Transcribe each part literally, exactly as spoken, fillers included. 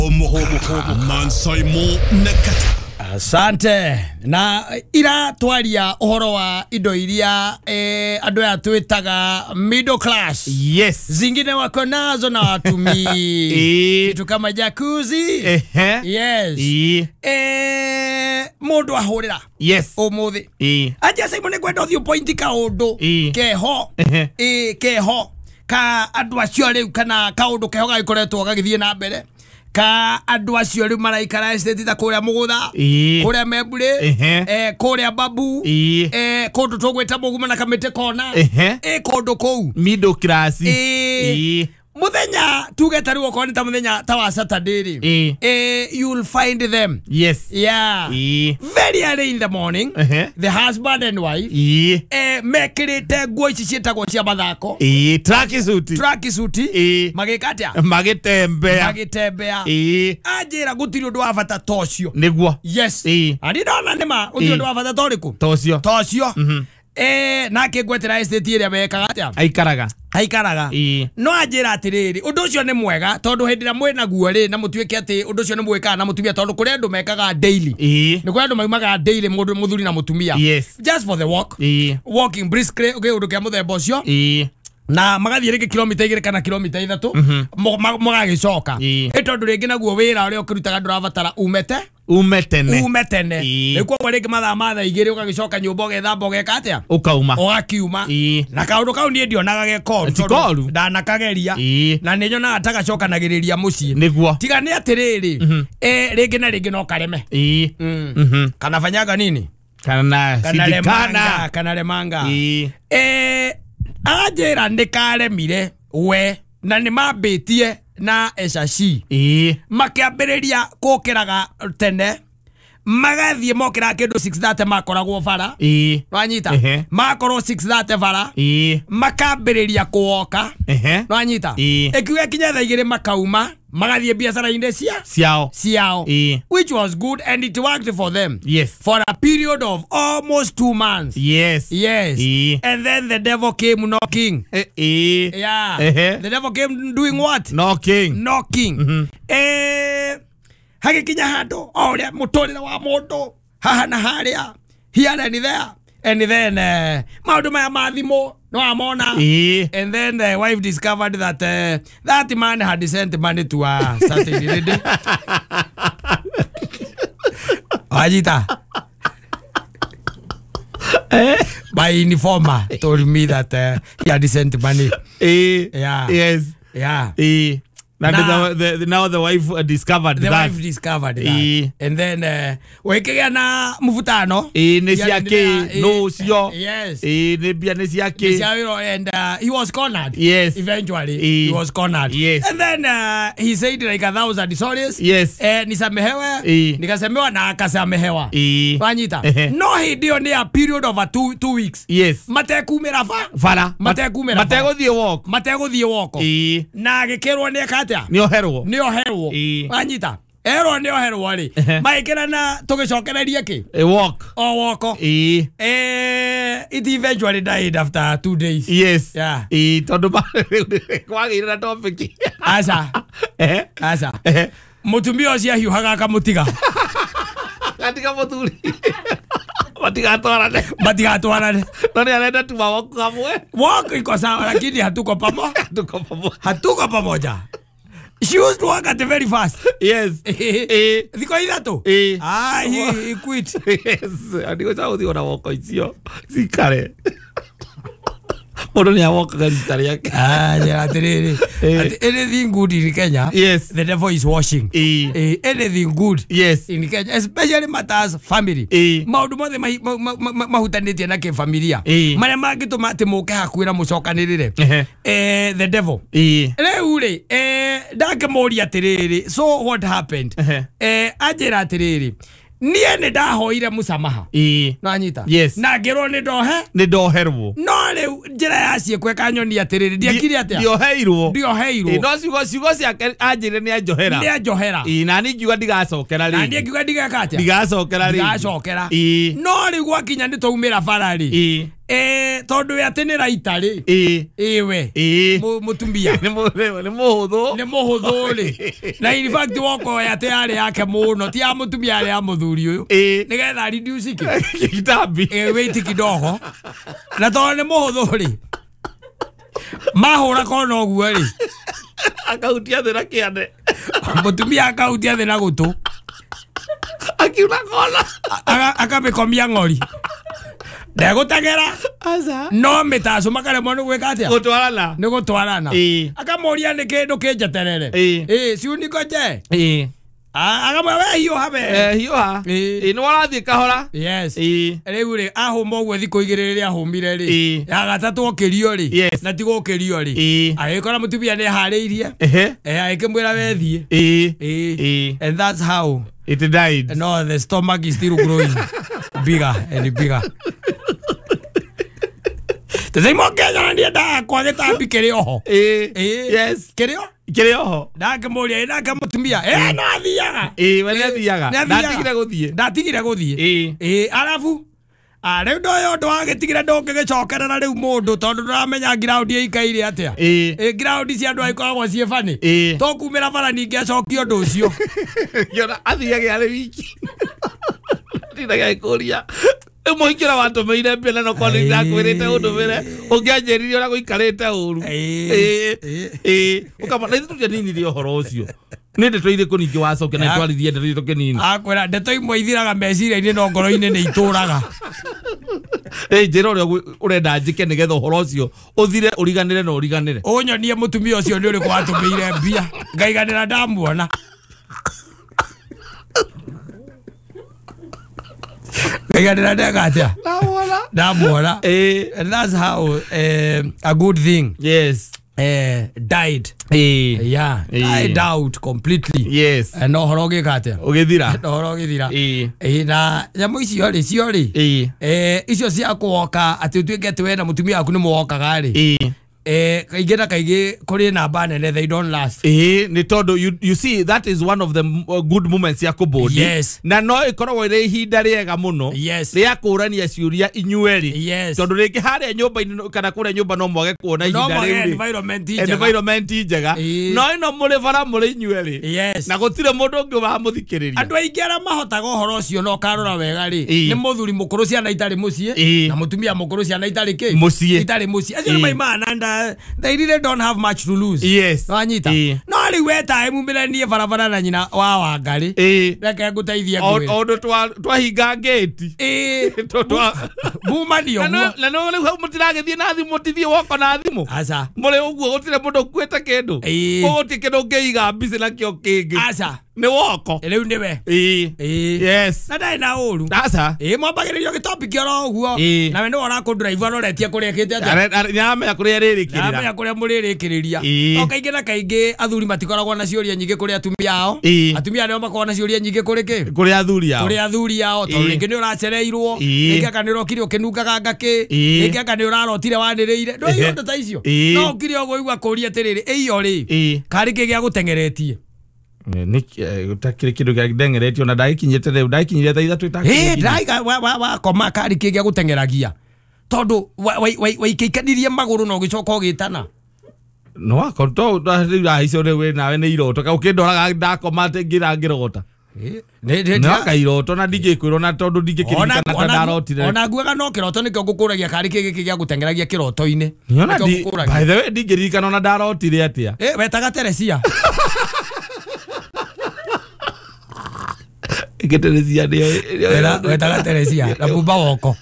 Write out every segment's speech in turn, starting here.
Omoka Mansaimo Nakata. Asante na ira twaria uhoro wa indo iria eh, andu ya twitaga middle class. Yes. Zingine wako nazo na watumii kitu kama jacuzzi. Ehe. Yes. E. Eh, mundu ahurira. Yes. Umuthi. E. Aja Simon kwenda thio point ka undu E. keho. Ehe. Eh, keho ka andu acio riu kana ka undu keho gagikoretwo gagithie na mbere. Ka andu acio riu maraikara estate ta kuria mugutha kuria membure eh kuria babu eh kundu tugwita muguma na kamite kona eh kundu kou middle class eh muthenya tugeta riu okoni ta muthenya ta wa Saturday ri eh you'll find them. Yes. Yeah. E. Very early in the morning. Uh-huh. The husband and wife E. eh mekirite nguo ici cietagwo cia mathako E. Track suit. track suit E. magikatia magitembea magitembea E. ajira gutiri undu wa bata tocio niguo. yes E. ani ndona nima gutiri undu wa bata toriku tocio tocio mhm eh nake gwetera estate ire bekaga atia aikaraga aikaraga E. no ajira atiriri undu ucio ni mwega tondu hindira mwena guo ri na mutuike ati undu ucio ni mweka na mutumia tondu kuri andu mekaga daily E. ni kuri andu maimaga daily mundu muthuri na mutumia Yes. just for the walk E. walking briskly okay undu kia muthemba ucio E. na magathie ringi kilomita igiri kana kilomita ithatu magagicoka itondu ringi naguo wira uria ukirutaga ndurabatara umete umetene umetene nikuo ringi mathaa matha igiri ugagicoka nyumba ugethamba ugeka atia ukauma ugakiuma na kaundu kau nie ndionaga gekoru tikoru ndanakageria na ninyo na atagacokanagiriria mucii niguo tiga ni atiriri eh ringi na ringi no kareme e mhm kana fanyaga nini kana kana kana remanga eh ajira ndikaremire we na ni mabitie na eshashi e makiambiriria kukiraga tene magathie mokira kindu six thirty makoragwo bara e nwanyita makorwo six thirty bara e makambiriria kuoka ehe nwanyita e ekiwe kinya tha igiri makauma magathie biashara inde cia ciao ciao e which was good and it worked for them yes for a period of almost two months yes yes e and then the devil came knocking e e yeah ehe the devil came doing what knocking knocking mhm eh hagikinya hando oria mutorira wa mundu haha na haria here and there and then uh, maundu maya mathimo no amona e and then the wife discovered that uh, that man had sent money to a certain lady ajita my informer told me that uh, he had sent money e yeah yes yeah e Now, Nah. the, the, now the wife uh, discovered the that. wife discovered that E. and then uh, wekega na muvutano E ne ciake no cio yes e ne bia ne ciake and uh, he was cornered yes eventually e. he was cornered yes and then uh, he said like a thousand sorries yes eh nisamehewa e. nikasemewa na akasamehewa e. wanyita no he dio ni a period of a two, two weeks yes matekumira fa fara matekumira matego walk mateguthie woko e. na agikirwo ni akatia ni oherwo ni oherwo e. wanyita ero ni oherwo ri maikira na tugicokereria ki a walk o woko e. eh it eventually died after two days yes yeah e tondu ba kwagire na topic asa eh asa eh mutumia ucio hiuhaga kamutiga katika muthuri Matigatwarane matigatwarane nani anaenda tu wako kamwe wako iko sawa lakini hatuko pamoja hatuko pamoja hatuko pamoja she used to work at the very fast yes eh ziko ithatu eh ah he, he quit yes andiko cha uthi ona woko icio zikare Modo ni awaka gari yake. Ah, yeah, atiriri. Anything good in Kenya, yes, the devil is washing. E. Eh, anything good, yes, in Kenya, especially matters family. E. Maudu mothe mahutanitie na kifamilia. E. Maria mangituma ati muke hakwira mucokanirire. Eh, the devil. E. Riu ri, eh, ndakemoria atiriri. So what happened? Eh, ajira atiriri. Nie ne ndahoire musamaha. E. No anyita. Yes. Na ngero ne ndohe? Ne ndoherwo. No riu njira yacie kweka nyoni atiriri. Ndiakire atia? Ndioheirwo. Ndioheirwo. E no ciugo ciugo ciake anjire ni anjohera. Ni anjohera. E na ni ngiuga ndigacokera ri. Na ndi ngiuga ndigaka atia? Ndigacokera ri. Ndigacokera. E. No riu gwakinya ni twaumira barari. E. eh tondu ya tenera itari eh eh we eh mutumia ni mo ni mo huthu ni mo huthu ri na in fact woko ya te ari yake muno ti ya mutumia ari ya muthuri uyu ni getha reduce ki kitambi eh wait kidogo na to ni mo huthu ri mahura kono guo ri akautia thira kiande mutumia akautia thira gutu akiuna kona akamekomia ng'ori ndegutagera aza no mitacu makaremwo nĩ gwĩka atĩa gutwarana nĩ gũtwarana akamoria nĩ kĩndũ kĩnjeterere ĩ ciuniko nje akamwe we hiũha we hiũha nĩ warathiĩ kahora yes rĩu rĩ ahũma ũguo thikũ igĩrĩ rĩrĩa ahũmire rĩ ya gatatũ okĩrio rĩ na ti gũkĩrio rĩ agĩkora mũtumia nĩ eharĩirie agĩkĩmwĩra we thiĩ and that's how it died. No, the stomach is still growing bigger and bigger. Tazai mo Kenya ndia da kwa gitambi kiri oho. Eh, yes. Kiri o? Kiri oho. Da kemoria ina kemutumia. Eh, no athiaga. Eh, wani athiaga. Ndatigire guthie. Ndatigire guthie. Eh. Eh, arafu Ah, rĩu ndoyo ndo agetigire ndũngĩgĩcokerera rĩu mũndũ tondũ ndũramenya ground ĩikaire atĩa. Eh, ground cia andũ aikoragwo ciĩ bani. To kumĩra bara ningĩ acokio ũndũ ũcio. Yona athiage arĩ wiki. Ndinaga ĩkũria. Mũingĩra watũmĩire mbere no kwani ndakwĩrĩte ũndũmĩre ũngĩanjĩrire ũrĩa gũikarĩte ũru. Eh. Eh. Ukama na ithuĩ nini ri ũhoro ũcio. Nĩ ndeto irĩkũ ningĩ wacokia na twarithie ndeto kĩnini. Akwĩra ndeto imwe ithiraga meciria-inĩ no ngoro-inĩ nĩ itũraga. Eh, njĩra ũrĩa ũrenda njĩke nĩgetha ũhoro ũcio ũthire ũriganĩre na ũriganĩre. Ũnyonie mũtumia ũcio nĩ ũrĩkũ watũmĩire mbia ngaiganĩra ndamuona. Ngaiganĩra ndeka atĩa? Ndamuona. Ndamuona. Eh, and that's how uh, a good thing. Yes. Uh, died. Eh. Yeah. Died out completely. Yes. And no horo gĩka atĩa? Ũgĩthira. No horo gĩthira. Eh. Eh, na nyamũ icio rĩ cio rĩ. Eh. Eh, icio cia kuoka atĩ ũtuĩke atĩ we na mũtumia waku nĩ muokaga rĩ. Eh. Eh, kaingĩ na kaingĩ kũrĩ namba nene they don't last. Eh, nĩ tondũ you, you see that is one of the uh, good moments ya kũbũndi. Yes. Na no ĩkoragwo ĩrĩ ihinda rĩega mũno. Yes. Rĩa kũrania ciũria inyuerĩ. Yes. Tondũ rĩngĩ harĩa nyũmba-inĩ kana kũrĩa nyũmba no mwage kuona ihinda rĩu. No environment njega. Environment njega. No ĩno mũrĩ bara mũrĩ inyuerĩ. Yes. Na gũtirĩ mũndũ ũngĩ wamũthikĩrĩria. Andũ aingĩ arĩa mahotaga ũhoro ũcio no karora wega rĩ. Nĩ mũthuri mũkũrũ ciana itarĩ mũciĩ na mũtumia mũkũrũ ciana itarĩ kĩ? Mũciĩ. Itarĩ mũciĩ. Acio nĩ maimana and they really don't have much to lose. Yes. Wanyita. No rĩu weta mumĩranie barabara na nyina wa Wangari. Reke ngũteithie ngwĩre. Ondũ twahinga ngĩti. Eh. Bumanio guo. Na no rĩu mũtiragĩthiĩ na thimũ mũtithiĩ woko na thimũ. Aca. Mũrĩ ũguo gũtirĩ mũndũ ũkuĩte kĩndũ. Ũgũtirĩ kĩndũ ũngĩiga mbica nakĩo kĩngĩ. Aca. Nĩ woko. Rĩu nĩwe. Eh. Yes. Na ndai na ũru. Aca. Eh, mwambagĩrĩrio gĩtopic oro ũguo. Na we nĩ wona kũ drive aroretie kũrĩa kĩte atĩa. Nĩamenya kũrĩa rĩrĩkĩrĩra. Nĩamenya kũrĩa mũrĩrĩkĩrĩria. No kaingĩ na kaingĩ athuri matikoragwo na ciũria nyingĩ kũrĩ atumia ao. Atumia nĩo makoragwo na ciũria nyingĩ kũrĩ kĩ? Kũrĩ athuri ao. Kũrĩ athuri ao. Tondũ rĩngĩ nĩ ũracereirwo. Rĩngĩ aka nĩ ũrokire ũkĩnungaga ngakĩ. Rĩngĩ aka nĩ ũrarotire wanĩrĩire. Ndũĩ indo ta icio. No ũkire ũguo igua kũria atĩrĩrĩ. Ĩyo rĩ. Karĩ kĩ gĩa gũtengeretie. Gutakire kindu gĩa ndengeretio na ndagikinyite rĩu ndagikinyire tha ithatũ itakinyire. Eh, ndaiga wa wa koma karĩ kĩ gĩa gũtengeragia. Tondu waikaikanĩrie magũrũ no gĩcoka ũgĩtana. No wakorwo rĩu icio rĩu nawe nĩ iroto ka ũkĩndoraga ndakoma ngira ngirogota. Eh, nĩ kairoto na ndingĩkwĩrwo na tondu ndingĩkĩririkana ta ndarotire. Ona nguaga no kĩroto nĩkĩo ngũkũragia karĩ kĩ gĩkĩ gĩa gũtengeragia kĩroto-inĩ. By the way ndingĩririkana ona ndarotire atĩa. Eh, wetaga Teresia. Teresia nĩyo wetaga Teresia na bumba woko.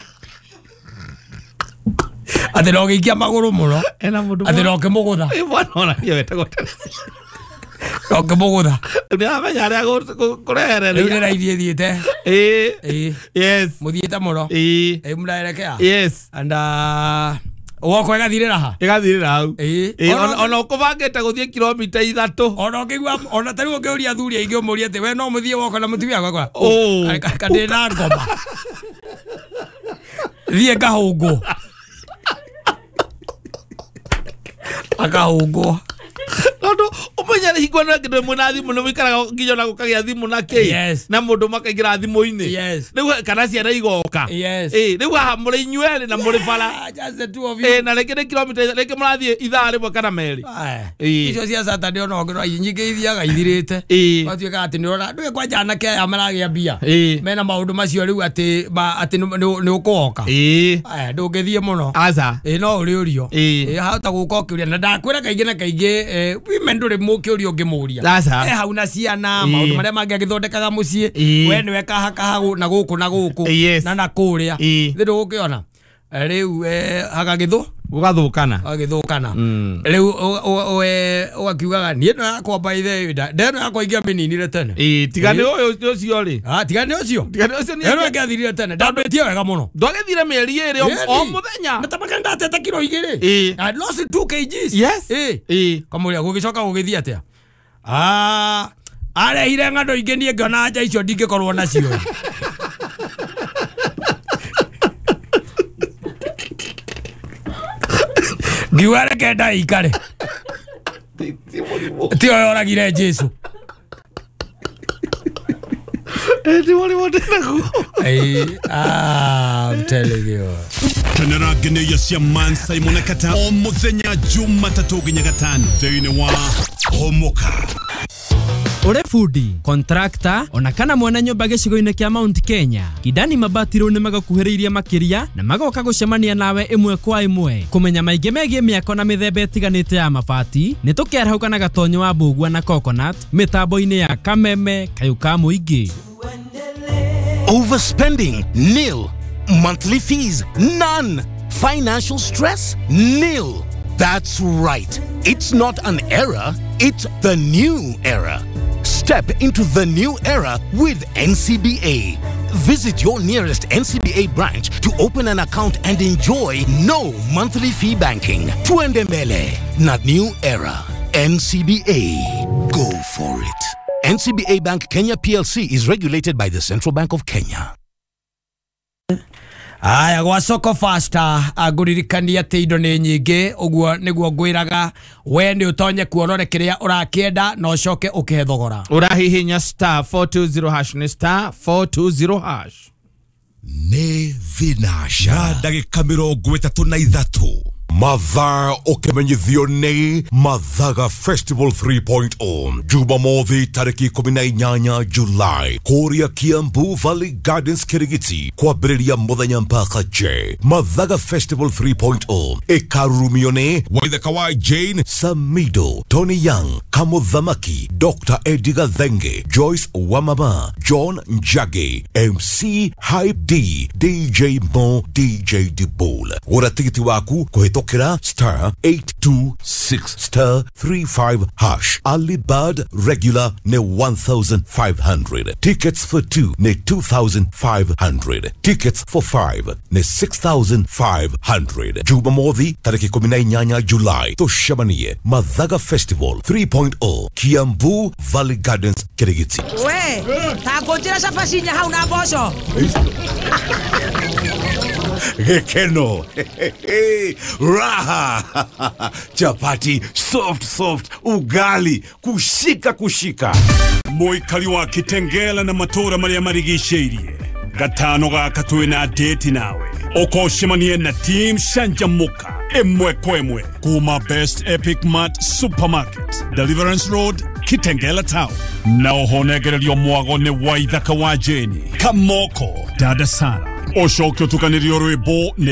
Atĩ no gĩikia magũrũ mũno. Atĩ no kĩmũgũtha. Eh, bwana ona niĩ wetagwo Teresia. No kĩmũgũtha. Nĩamenya arĩa kũrehereria. Rĩu nĩ raithi thiĩte. Eh. Yes. Mũthiĩte mũno. Eh. Eh, mũraerekea. Yes. And uh woko ĩgathirĩra ha? Ĩgathirĩra hau. Eh. Ona ũkũbangĩte gũthiĩ kilomita ithatũ. Ona ũkĩigua ona tarĩ ũkĩũria athuri aingĩ ũmũrie atĩ we no mũthiĩ woko na mũtumia gwakwa. Oh. Kandĩ na ngoma. Thiĩ ngahũngwo. Akahũngwo. Tondu Munya higwa na kido muna thimu no wikara nginya na gukagia thimu na ke na mundu makaingira thimu-ini riu kana ciana igoka eh riu ha muri inyuere na muri fara just the two of you eh na lekere kilomita leke murathie ithaa rimwe kana meri eh icio cia Saturday no ngiro nyingi ithiaga ithirite watuika ati nirora ndu kwa jana ke amaragia bia mena maundu macio riu ati ati ni ukoka eh ndungithie muno aza eh no uri urio eh hauta guka ukiuria na ndakwira kaingi na kaingi eh women nduri muki urio ngimuria eh hau na ciana maundu maria mangi agithondekaga mucii we ni weka haka na guku na guku na na kuria thiru ukiona riu eh agagithu ugathukana agithukana riu we ugakiugaga nie no yakwa by the ndeno yakwa ingia mininire tene eh tigane uyu ucio ri ah tigane ucio tigane ucio ni ero ngathirire tene ndambetie wega muno ndogethire mieri iri o muthenya natamaka ndatete kilo igiri I lost two kilograms yes eh eh kamuria gugicoka gugithia atia ah arehire ng'ando ingi nie ngona nja icio ndingikorwo nacio Giware kenda ikare. Tio yoragire Jesu. Eti wali wote naku. Hey, ah, I'm telling you. Kanara gene yasia man Simon Nakata o muthenya Jumatatu ginya gatano thini wa Homoka. Ore foodi, contractor, ona kana mwana nyumba gicigo-ini kia Mount Kenya. Kidani Mabati ru ni magakuhiriria makiria na magoka gucemania nawe imwe kwa imwe. Kumenya maingi megie miako na mithemba itiganite ya mabati, ni tukiarauka na gatonyo wa Mbugua na Coconut, mitambo-ini ya Kameme, Kayuka Muingi. Overspending? Nil. Monthly fees? None. Financial stress? Nil. That's right. It's not an era, it's the new era. Step into the new era with N C B A. Visit your nearest N C B A branch to open an account and enjoy no monthly fee banking. Tuende mbele na new era. N C B A. Go for it. N C B A Bank Kenya P L C is regulated by the Central Bank of Kenya. Aya gwa Soko Faster aguririkania ati indo ni nyingi uguo niguo ngwiraga we ni utonye kuonore kiria urakienda no coke ukethogora urahihinya star four two zero hash ni star four two zero hash ne vinasha ndagika mirongo itatu na ithatu Mathaa ukimenyithio ni Mathaga Festival three point oh Jumamothi tariki kumi na inyanya Julai kuria Kiambu Valley Gardens Kirigiti kwambĩrĩria muthenya mpaka je. Mathaga Festival three point oh ikarumio ni Waithaka wa Jane, Samido, Tony Young, Kamuthamaki, Doctor Edgar Thenge, Joyce Wamama, John Njagi, M C Hype D, D J Mo, D J Dibul. Ura tikiti waku kuhito Kira star eight two six star three five hash. Ali Bird regular ne one thousand five hundred. Tickets for two ne two thousand five hundred. Tickets for five ne six thousand five hundred. Jumamothi tariki kumi na inyanya Julai tushamanie Mathaga Festival three point oh Kiambu Valley Gardens Kirigiti. We, takojira shafashinya hauna bosho. Gekeno raha chapati soft soft ugali kushika kushika Moikali wa Kitengela na matora maria marigiceirie gatano gaka twina date nawe okoshemanie na team Shanjamuka emwe kwemwe kuma Best Epic Mart Supermarket Deliverance Road Kitengela Town na ohonegererio mwago ne Waithaka wa Jane Kamoko Dada Sara Oshokyo tukanirio rwebo